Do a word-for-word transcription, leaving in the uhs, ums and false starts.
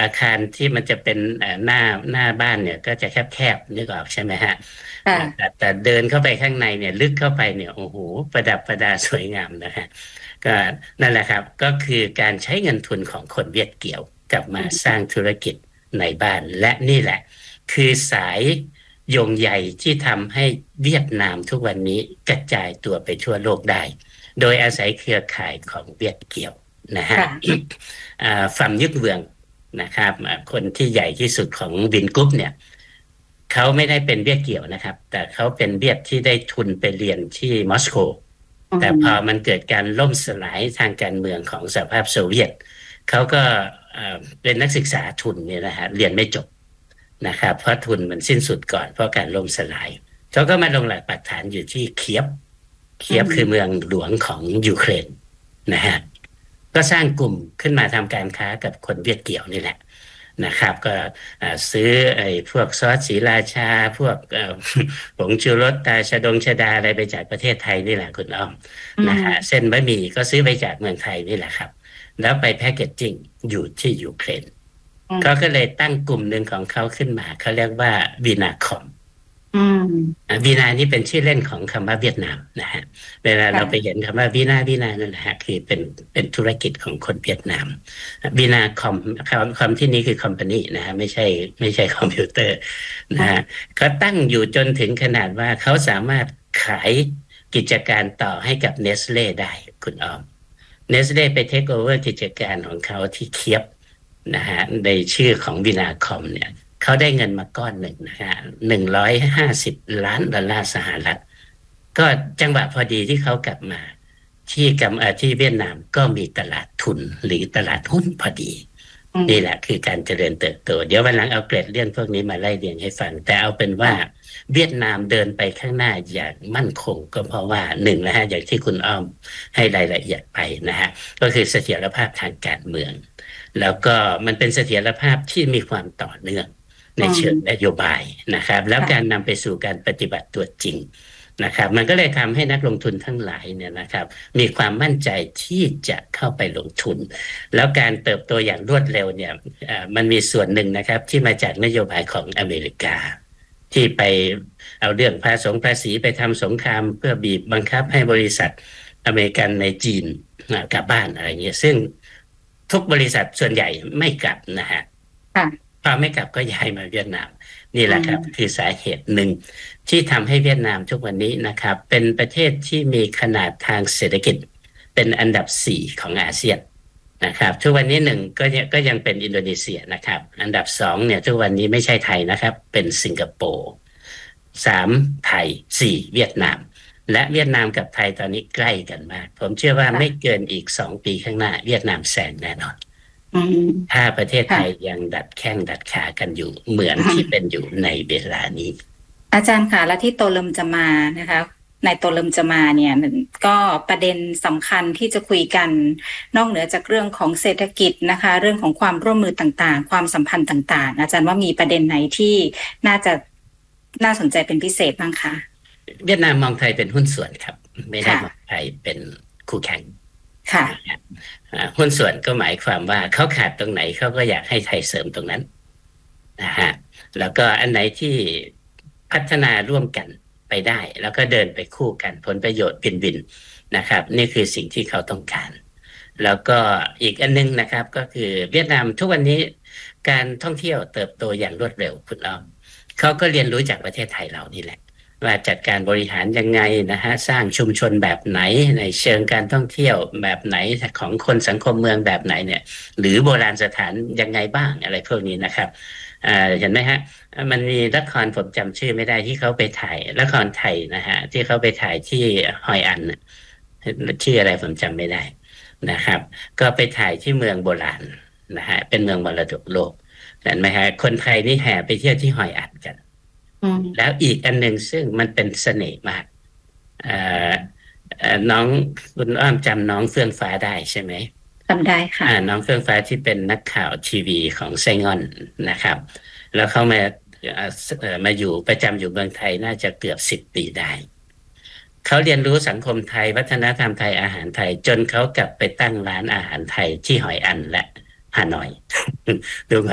อาคารที่มันจะเป็นหน้าหน้าบ้านเนี่ยก็จะแคบๆนึกออกใช่ไหมฮะแต่แต่เดินเข้าไปข้างในเนี่ยลึกเข้าไปเนี่ยโอ้โหประดับประดาสวยงามนะฮะก็นั่นแหละครับก็คือการใช้เงินทุนของคนเวียดเกี่ยวกลับมาสร้างธุรกิจในบ้านและนี่แหละคือสายโยงใยที่ทำให้เวียดนามทุกวันนี้กระจายตัวไปทั่วโลกได้โดยอาศัยเครือข่ายของเวียดเกี่ยวนะฮะฟัมยึกเวืองนะครับคนที่ใหญ่ที่สุดของวินกรุ๊ปเนี่ยเขาไม่ได้เป็นเวียดเกี่ยวนะครับแต่เขาเป็นเวียดที่ได้ทุนไปเรียนที่มอสโกแต่พอมันเกิดการล่มสลายทางการเมืองของสหภาพโซเวียตเขาก็เป็นนักศึกษาทุนเนี่ยนะฮะเรียนไม่จบนะครับเพราะทุนมันสิ้นสุดก่อนเพราะการล่มสลายเขาก็มาลงหลักปักฐานอยู่ที่เคียฟเคียฟคือเมืองหลวงของยูเครนนะฮะก็สร้างกลุ่มขึ้นมาทำการค้ากับคนเวียดเกี่ยวนี่แหละนะครับก็ซื้อไอ้พวกซอสศรีราชาพวกผงชูรสตาชะดงชดาอะไรไปจากประเทศไทยนี่แหละคุณอ้อมนะฮะเส้นบะหมี่ก็ซื้อไปจากเมืองไทยนี่แหละครับแล้วไปแพ็คเกจจิ้งอยู่ที่ยูเครนเขาก็เลยตั้งกลุ่มหนึ่งของเขาขึ้นมาเขาเรียกว่าวีนาคอมวีนานี่เป็นชื่อเล่นของคำว่าเวียดนามนะฮะเวลาเราไปเห็นคำว่าวีนาวีนานั่นแหละฮะคือเป็นเป็นธุรกิจของคนเวียดนามวีนาคอมคำที่นี้คือคอมพานีนะฮะไม่ใช่ไม่ใช่คอมพิวเตอร์นะฮะเขาตั้งอยู่จนถึงขนาดว่าเขาสามารถขายกิจการต่อให้กับเนสเล่ได้คุณอ้อมเนสเล่ไปเทคโอเวอร์กิจการของเขาที่เคียบนะฮะในชื่อของวีนาคอมเนี่ยเขาได้เงินมาก้อนหนึ่งนะฮะหนึ่งร้อยห้าสิบล้านดอลลาร์สหรัฐก็จังหวะพอดีที่เขากลับมาที่กับที่เวียดนามก็มีตลาดทุนหรือตลาดหุ้นพอดีนี่แหละคือการเจริญเติบโตเดี๋ยววันหลังเอาเกร็ดเรื่องพวกนี้มาไล่เรียงให้ฟังแต่เอาเป็นว่าเวียดนามเดินไปข้างหน้าอย่างมั่นคงก็เพราะว่าหนึ่งนะฮะอย่างที่คุณอ้อมให้รายละเอียดไปนะฮะก็คือเสถียรภาพทางการเมืองแล้วก็มันเป็นเสถียรภาพที่มีความต่อเนื่องในเชิงนโยบายนะครับแล้วการนำไปสู่การปฏิบัติตัวจริงนะครับมันก็เลยทำให้นักลงทุนทั้งหลายเนี่ยนะครับมีความมั่นใจที่จะเข้าไปลงทุนแล้วการเติบโตอย่างรวดเร็วเนี่ยมันมีส่วนหนึ่งนะครับที่มาจากนโยบายของอเมริกาที่ไปเอาเรื่องภาษีภาษีไปทำสงครามเพื่อบีบบังคับให้บริษัทอเมริกันในจีนกลับบ้านอะไรเงี้ยซึ่งทุกบริษัทส่วนใหญ่ไม่กลับนะฮะพอไม่กลับก็ย้ายมาเวียดนามนี่แหละครับคือสาเหตุหนึ่งที่ทำให้เวียดนามทุกวันนี้นะครับเป็นประเทศที่มีขนาดทางเศรษฐกิจเป็นอันดับสี่ของอาเซียนนะครับทุกวันนี้หนึ่งก็ยังก็ยังเป็นอินโดนีเซียนะครับอันดับสองเนี่ยทุกวันนี้ไม่ใช่ไทยนะครับเป็นสิงคโปร์สามไทยสี่เวียดนามและเวียดนามกับไทยตอนนี้ใกล้กันมากผมเชื่อว่าไม่เกินอีกสองปีข้างหน้าเวียดนามแซงแน่นอนถ้าประเทศไทยยังดัดแข้งดัดขากันอยู่เหมือนที่เป็นอยู่ในเวลานี้อาจารย์ค่ะและที่โตเริ่มจะมานะคะในโตเริ่มจะมาเนี่ยก็ประเด็นสำคัญที่จะคุยกันนอกเหนือจากเรื่องของเศรษฐกิจนะคะเรื่องของความร่วมมือต่างๆความสัมพันธ์ต่างๆอาจารย์ว่ามีประเด็นไหนที่น่าจะน่าสนใจเป็นพิเศษบ้างคะเวียดนามมองไทยเป็นหุ้นส่วนครับไม่ได้มองไทยเป็นคู่แข่งค่ะหุ้นส่วนก็หมายความว่าเขาขาดตรงไหนเขาก็อยากให้ไทยเสริมตรงนั้นนะฮะแล้วก็อันไหนที่พัฒนาร่วมกันไปได้แล้วก็เดินไปคู่กันผลประโยชน์วินๆนะครับนี่คือสิ่งที่เขาต้องการแล้วก็อีกอันนึงนะครับก็คือเวียดนามทุกวันนี้การท่องเที่ยวเติบโตอย่างรวดเร็วคุณอ้อมเขาก็เรียนรู้จากประเทศไทยเรานี่แหละว่าจัดการบริหารยังไงนะฮะสร้างชุมชนแบบไหนในเชิงการท่องเที่ยวแบบไหนของคนสังคมเมืองแบบไหนเนี่ยหรือโบราณสถานยังไงบ้างอะไรพวกนี้นะครับเห็นไหมฮะมันมีละครผมจำชื่อไม่ได้ที่เขาไปถ่ายละครไทยนะฮะที่เขาไปถ่ายที่ฮอยอันชื่ออะไรผมจำไม่ได้นะครับก็ไปถ่ายที่เมืองโบราณนะฮะเป็นเมืองมรดกโลกเห็นไหมฮะคนไทยนี่แห่ไปเที่ยวที่ฮอยอันกันแล้วอีกอันหนึ่งซึ่งมันเป็นเสน่ห์มากน้องคุณอ้อมจำน้องเฟื่องฟ้าได้ใช่ไหมจำได้ค่ะน้องเฟื่องฟ้าที่เป็นนักข่าวทีวีของไซงอนนะครับแล้วเขามามาอยู่ประจำอยู่เมืองไทยน่าจะเกือบสิบปีได้เขาเรียนรู้สังคมไทยวัฒนธรรมไทยอาหารไทยจนเขากลับไปตั้งร้านอาหารไทยที่หอยอันและฮานอยดู